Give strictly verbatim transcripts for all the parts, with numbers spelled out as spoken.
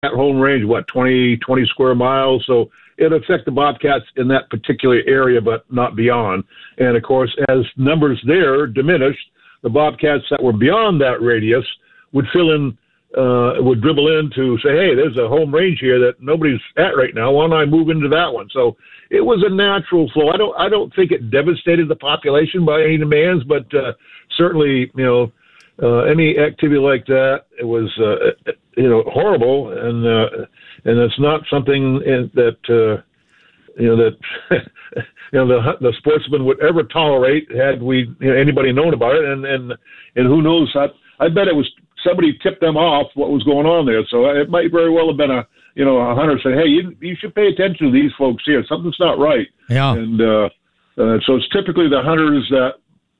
that home range, what, twenty, twenty square miles? So it affect the bobcats in that particular area, but not beyond. And, of course, as numbers there diminished, the bobcats that were beyond that radius would fill in, uh, would dribble in to say, hey, there's a home range here that nobody's at right now. Why don't I move into that one? So it was a natural flow. I don't I don't think it devastated the population by any demands, but uh, certainly, you know, uh, any activity like that, it was, uh, you know, horrible. And, uh, and it's not something that, uh, you know, that, you know, the the sportsman would ever tolerate had we, you know, anybody known about it. And, and, and who knows, I, I bet it was somebody tipped them off what was going on there. So it might very well have been a, you know, a hunter said, hey, you, you should pay attention to these folks here. Something's not right. Yeah. And uh, uh, so it's typically the hunters that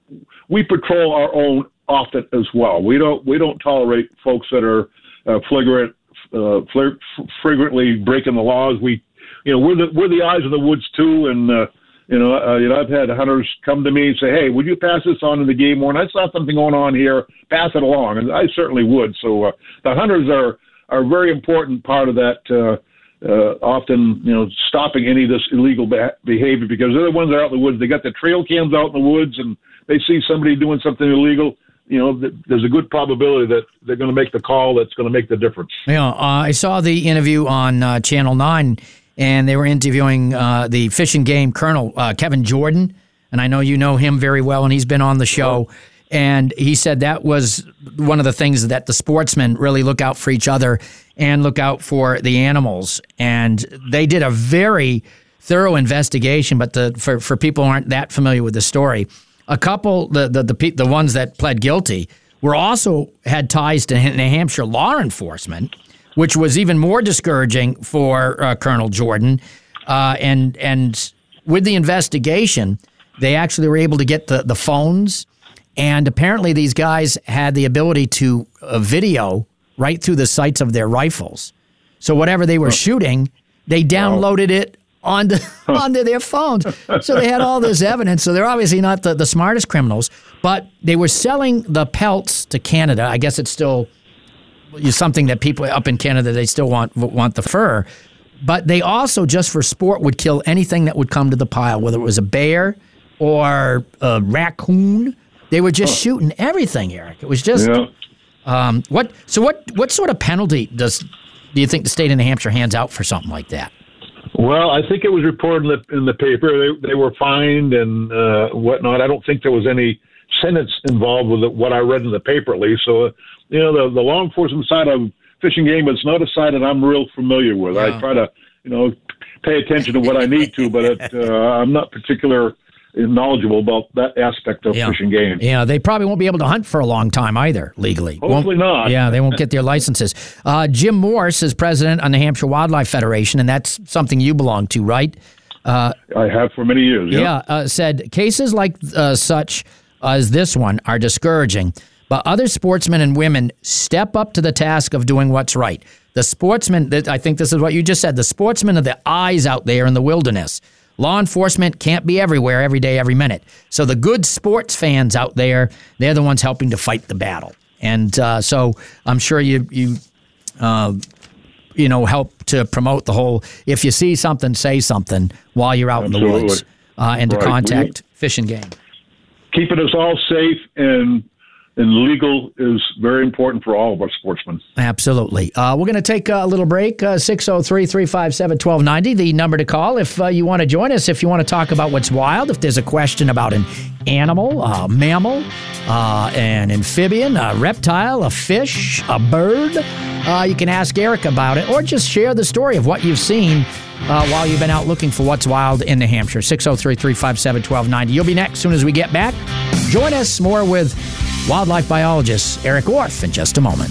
we patrol our own often as well. We don't we don't tolerate folks that are uh, flagrant, uh, flagrant, flagrantly breaking the laws. We, you know, we're the we're the eyes of the woods too. And uh, you know, uh, you know, I've had hunters come to me and say, hey, would you pass this on to the game warden? I saw something going on here. Pass it along, and I certainly would. So uh, the hunters are. are a very important part of that, uh, uh, often, you know, stopping any of this illegal be- behavior, because they're the ones that are out in the woods. They got the trail cams out in the woods, and they see somebody doing something illegal. You know, th- there's a good probability that they're going to make the call that's going to make the difference. Yeah, uh, I saw the interview on uh, Channel nine, and they were interviewing uh, the Fish and Game Colonel, uh, Kevin Jordan, and I know you know him very well, and he's been on the show. Oh. And he said that was one of the things that the sportsmen really look out for each other and look out for the animals. And they did a very thorough investigation, but the, for, for people who aren't that familiar with the story, a couple, the, the, the, the ones that pled guilty, were also had ties to New Hampshire law enforcement, which was even more discouraging for uh, Colonel Jordan. Uh, and, and with the investigation, they actually were able to get the, the phones. And apparently these guys had the ability to uh, video right through the sights of their rifles. So whatever they were oh. shooting, they downloaded oh. it onto, onto their phones. So they had all this evidence. So they're obviously not the, the smartest criminals, but they were selling the pelts to Canada. I guess it's still something that people up in Canada, they still want want the fur. But they also, just for sport, would kill anything that would come to the pile, whether it was a bear or a raccoon. They were just oh. shooting everything, Eric. It was just yeah. um, what. So what? What sort of penalty does do you think the state of New Hampshire hands out for something like that? Well, I think it was reported in the, in the paper. They they were fined and uh, whatnot. I don't think there was any sentence involved with it, what I read in the paper, at least. So, uh, you know, the, the law enforcement side of Fish and Game, it's not a side that I'm real familiar with. Yeah. I try to, you know, pay attention to what I need to, but it, uh, I'm not particular. knowledgeable about that aspect of yeah. Fish and Game. Yeah, they probably won't be able to hunt for a long time either, legally. Hopefully won't, not. Yeah, they won't get their licenses. Uh, Jim Morse is president of the New Hampshire Wildlife Federation, and that's something you belong to, right? Uh, I have for many years, yeah. Yeah, uh, said cases like uh, such as this one are discouraging, but other sportsmen and women step up to the task of doing what's right. The sportsmen, I think this is what you just said, the sportsmen are the eyes out there in the wilderness. Law enforcement can't be everywhere every day, every minute. So the good sports fans out there, they're the ones helping to fight the battle. And uh, so I'm sure you you uh, you know help to promote the whole. If you see something, say something while you're out Absolutely. in the woods, uh, and to right. contact we, Fish and Game. Keeping us all safe and. And legal is very important for all of our sportsmen. Absolutely. Uh, we're going to take a little break. Uh, six oh three, three five seven, one two nine oh, the number to call if uh, you want to join us, if you want to talk about what's wild, if there's a question about an animal, a mammal, uh, an amphibian, a reptile, a fish, a bird. Uh, you can ask Eric about it, or just share the story of what you've seen uh, while you've been out looking for what's wild in New Hampshire. six oh three, three five seven, one two nine oh. You'll be next as soon as we get back. Join us more with wildlife biologist Eric Orth in just a moment.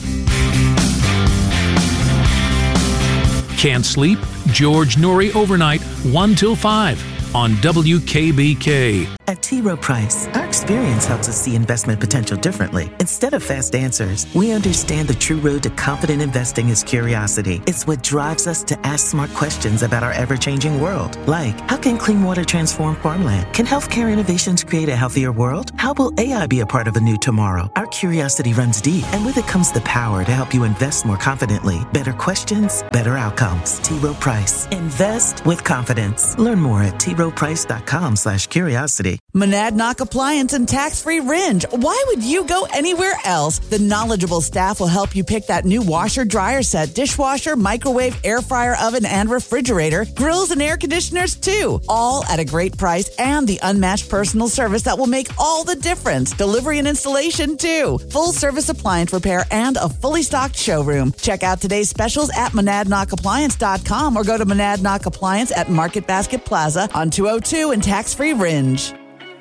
Can't sleep? George Noory overnight, one till five on W K B K. At T. Rowe Price, our experience helps us see investment potential differently. Instead of fast answers, we understand the true road to confident investing is curiosity. It's what drives us to ask smart questions about our ever-changing world. Like, how can clean water transform farmland? Can healthcare innovations create a healthier world? How will A I be a part of a new tomorrow? Our curiosity runs deep, and with it comes the power to help you invest more confidently. Better questions, better outcomes. T. Rowe Price. Invest with confidence. Learn more at t rowe price dot com slash curiosity. Monadnock Appliance and Tax-Free Ringe. Why would you go anywhere else? The knowledgeable staff will help you pick that new washer, dryer set, dishwasher, microwave, air fryer, oven, and refrigerator, grills and air conditioners too. All at a great price and the unmatched personal service that will make all the difference. Delivery and installation too. Full service appliance repair and a fully stocked showroom. Check out today's specials at monadnock appliance dot com or go to Monadnock Appliance at Market Basket Plaza on two oh two and Tax-Free Ringe.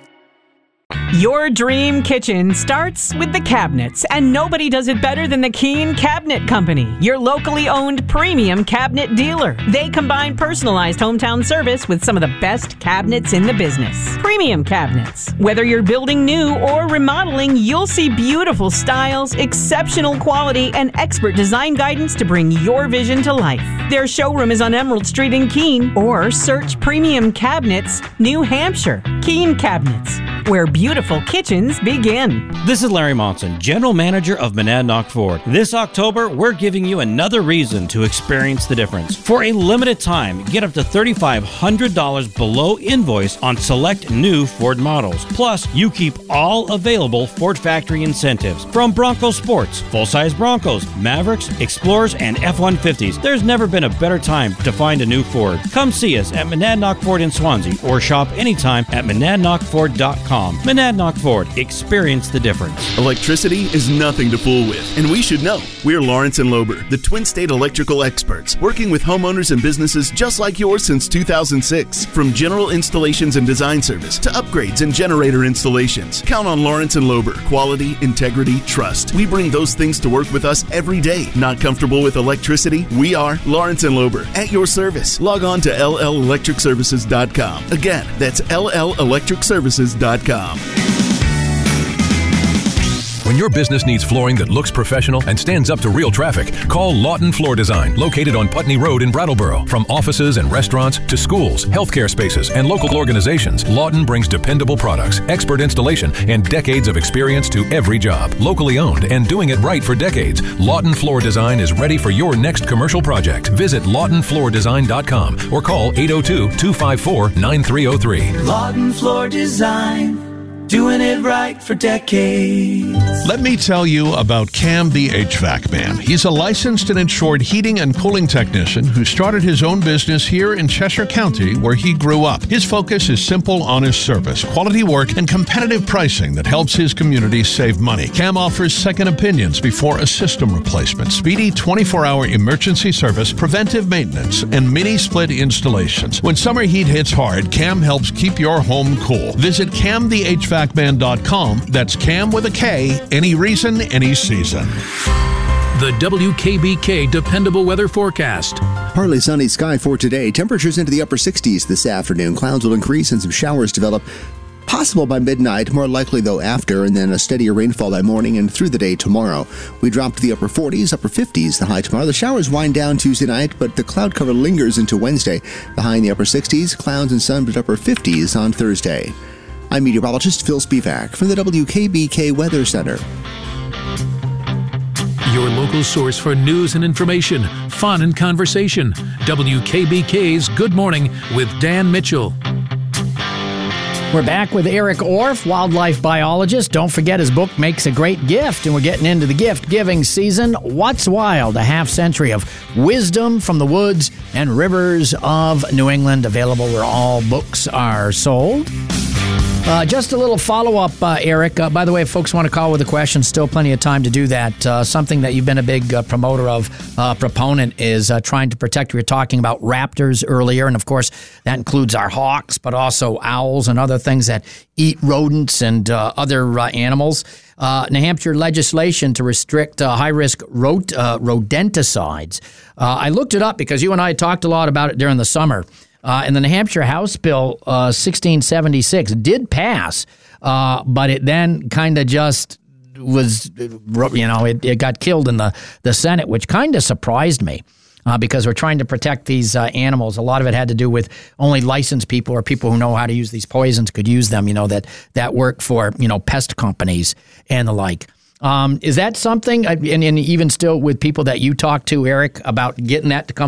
Your dream kitchen starts with the cabinets, and nobody does it better than the Keen Cabinet Company, your locally owned premium cabinet dealer. They combine personalized hometown service with some of the best cabinets in the business. Premium cabinets. Whether you're building new or remodeling, you'll see beautiful styles, exceptional quality, and expert design guidance to bring your vision to life. Their showroom is on Emerald Street in Keene, or search Premium Cabinets, New Hampshire. Keen Cabinets, where beautiful kitchens begin. This is Larry Monson, General Manager of Monadnock Ford. This October, we're giving you another reason to experience the difference. For a limited time, get up to three thousand five hundred dollars below invoice on select new Ford models. Plus, you keep all available Ford factory incentives from Bronco Sports, full-size Broncos, Mavericks, Explorers, and F one fifties. There's never been a better time to find a new Ford. Come see us at Monadnock Ford in Swansea or shop anytime at monadnock ford dot com. Monadnock Ford. Experience the difference. Electricity is nothing to fool with, and we should know. We're Lawrence and Lober, the Twin State electrical experts, working with homeowners and businesses just like yours since two thousand six. From general installations and design service to upgrades and generator installations, count on Lawrence and Lober. Quality, integrity, trust. We bring those things to work with us every day. Not comfortable with electricity? We are Lawrence and Lober. At your service. Log on to L L electric services dot com. Again, that's L L electric services dot com. When your business needs flooring that looks professional and stands up to real traffic, call Lawton Floor Design, located on Putney Road in Brattleboro. From offices and restaurants to schools, healthcare spaces, and local organizations, Lawton brings dependable products, expert installation, and decades of experience to every job. Locally owned and doing it right for decades, Lawton Floor Design is ready for your next commercial project. Visit lawton floor design dot com or call eight oh two, two five four, nine three oh three. Lawton Floor Design. Doing it right for decades. Let me tell you about Cam the H V A C Man. He's a licensed and insured heating and cooling technician who started his own business here in Cheshire County, where he grew up. His focus is simple, honest service, quality work, and competitive pricing that helps his community save money. Cam offers second opinions before a system replacement, speedy twenty-four hour emergency service, preventive maintenance, and mini split installations. When summer heat hits hard, Cam helps keep your home cool. Visit cam the H V A C man dot com. That's Cam with a K. Any reason, any season. The W K B K Dependable Weather Forecast. Partly sunny sky for today. Temperatures into the upper sixties this afternoon. Clouds will increase and some showers develop. Possible by midnight, more likely though after, and then a steadier rainfall by morning and through the day tomorrow. We drop to the upper forties, upper fifties the high tomorrow. The showers wind down Tuesday night, but the cloud cover lingers into Wednesday. The high in the upper sixties, clouds and sun, but upper fifties on Thursday. I'm meteorologist Phil Spivak from the W K B K Weather Center. Your local source for news and information, fun and conversation. W K B K's Good Morning with Dan Mitchell. We're back with Eric Orff, wildlife biologist. Don't forget his book makes a great gift, and we're getting into the gift-giving season. What's Wild? A half century of wisdom from the woods and rivers of New England, available where all books are sold. Uh, just a little follow-up, uh, Eric. Uh, by the way, if folks want to call with a question, still plenty of time to do that. Uh, something that you've been a big uh, promoter of, uh, proponent, is uh, trying to protect. We were talking about raptors earlier, and of course, that includes our hawks, but also owls and other things that eat rodents and uh, other uh, animals. Uh, New Hampshire legislation to restrict uh, high-risk rod- uh, rodenticides. Uh, I looked it up because you and I talked a lot about it during the summer. Uh, and the New Hampshire House Bill uh, sixteen seventy-six did pass, uh, but it then kind of just was, you know, it, it got killed in the, the Senate, which kind of surprised me. Uh, because we're trying to protect these uh, animals. A lot of it had to do with only licensed people or people who know how to use these poisons could use them, you know, that, that work for, you know, pest companies and the like. Um, is that something, and, and even still with people that you talk to, Eric, about getting that to come